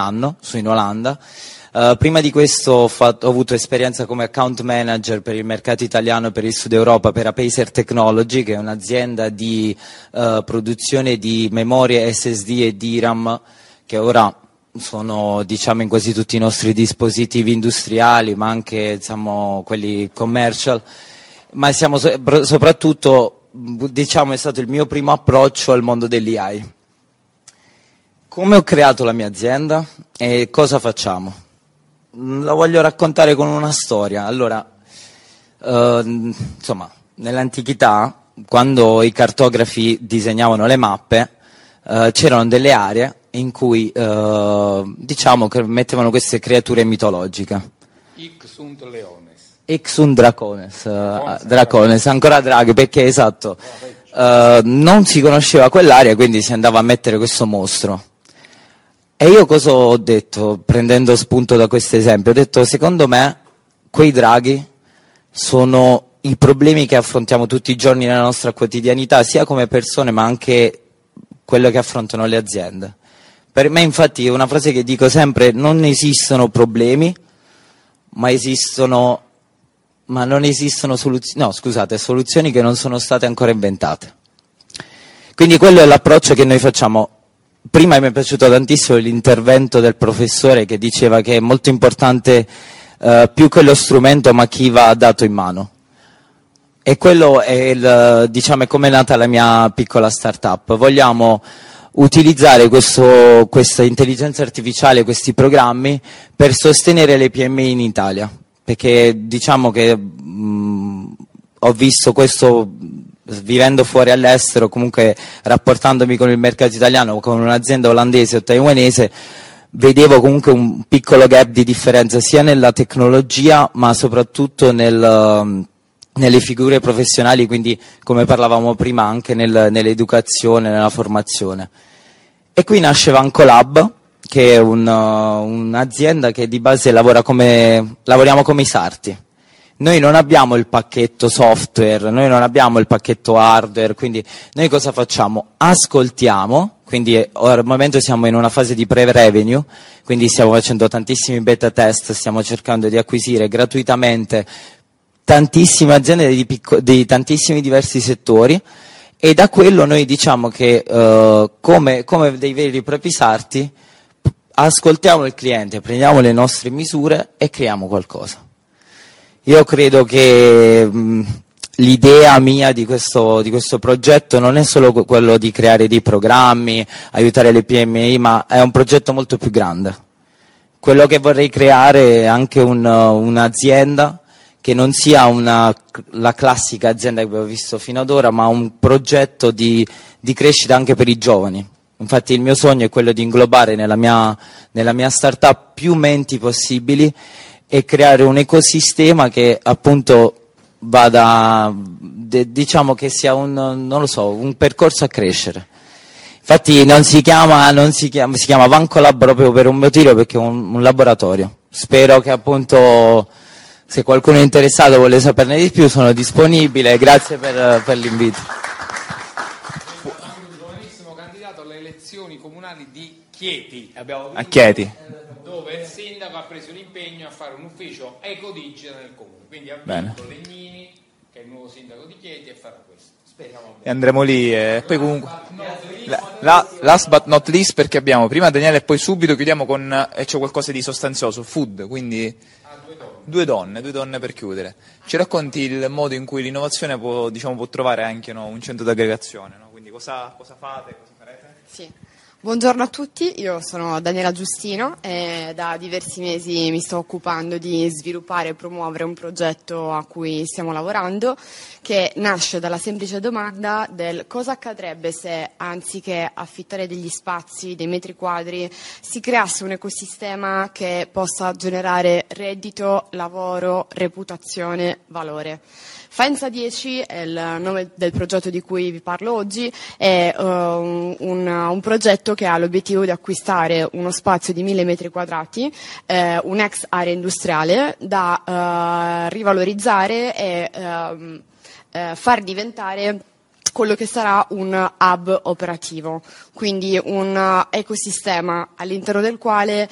anno in Olanda. Prima di questo ho avuto esperienza come account manager per il mercato italiano e per il Sud Europa per Apacer Technology, che è un'azienda di produzione di memorie SSD e DRAM che ora sono, diciamo, in quasi tutti i nostri dispositivi industriali, ma anche, diciamo, quelli commercial. Ma siamo soprattutto, diciamo, è stato il mio primo approccio al mondo dell'AI. Come ho creato la mia azienda e cosa facciamo? La voglio raccontare con una storia. Allora, insomma, nell'antichità, quando i cartografi disegnavano le mappe, c'erano delle aree in cui, diciamo, che mettevano queste creature mitologiche. Ixunt leones. Ixunt dracones, dracones, ancora draghi, perché esatto, non si conosceva quell'area, quindi si andava a mettere questo mostro. E io cosa ho detto, prendendo spunto da questo esempio? Ho detto, secondo me, quei draghi sono i problemi che affrontiamo tutti i giorni nella nostra quotidianità, sia come persone, ma anche quello che affrontano le aziende. Per me, infatti, è una frase che dico sempre, non esistono problemi, ma non esistono soluzioni che non sono state ancora inventate. Quindi quello è l'approccio che noi facciamo. Prima mi è piaciuto tantissimo l'intervento del professore che diceva che è molto importante più che lo strumento, ma chi va dato in mano. E quello è diciamo, è come è nata la mia piccola startup. Vogliamo utilizzare questa intelligenza artificiale, questi programmi, per sostenere le PMI in Italia. Perché diciamo che ho visto questo vivendo fuori all'estero, comunque rapportandomi con il mercato italiano, con un'azienda olandese o taiwanese, vedevo comunque un piccolo gap di differenza sia nella tecnologia ma soprattutto nelle figure professionali, quindi come parlavamo prima anche nell'educazione, nella formazione. E qui nasce Vancolab, che è un'azienda che di base lavoriamo come i sarti. Noi non abbiamo il pacchetto software, noi non abbiamo il pacchetto hardware, quindi noi cosa facciamo? Ascoltiamo, quindi al momento siamo in una fase di pre-revenue, quindi stiamo facendo tantissimi beta test, stiamo cercando di acquisire gratuitamente tantissime aziende di tantissimi diversi settori, e da quello noi diciamo che come dei veri e propri sarti ascoltiamo il cliente, prendiamo le nostre misure e creiamo qualcosa. Io credo che l'idea mia di questo progetto non è solo quello di creare dei programmi, aiutare le PMI, ma è un progetto molto più grande. Quello che vorrei creare è anche un'azienda che non sia la classica azienda che abbiamo visto fino ad ora, ma un progetto di crescita anche per i giovani. Infatti il mio sogno è quello di inglobare nella mia startup più menti possibili e creare un ecosistema che appunto diciamo che sia un percorso a crescere. Infatti si chiama Vancolab proprio per un motivo, perché è un laboratorio. Spero che appunto, se qualcuno è interessato, vuole saperne di più, sono disponibile. Grazie per l'invito. Un giovanissimo candidato alle elezioni comunali di Chieti. A Chieti. Dove il sindaco ha preso l'impegno a fare un ufficio ecodigita nel comune, quindi ha Bene. vinto Legnini, che è il nuovo sindaco di Chieti, e farà questo. Speriamo E andremo lì e poi comunque last but not least, perché abbiamo prima Daniele e poi subito chiudiamo con e c'è qualcosa di sostanzioso, food, quindi due donne per chiudere. Ci racconti il modo in cui l'innovazione può trovare anche un centro d'aggregazione, no? Quindi cosa fate, cosa farete? Sì. Buongiorno a tutti, io sono Daniela Giustino e da diversi mesi mi sto occupando di sviluppare e promuovere un progetto a cui stiamo lavorando, che nasce dalla semplice domanda del cosa accadrebbe se, anziché affittare degli spazi, dei metri quadri, si creasse un ecosistema che possa generare reddito, lavoro, reputazione, valore. Faenza 10 è il nome del progetto di cui vi parlo oggi, è un progetto che ha l'obiettivo di acquistare uno spazio di 1000 metri quadrati, un'ex area industriale da rivalorizzare e far diventare quello che sarà un hub operativo, quindi un ecosistema all'interno del quale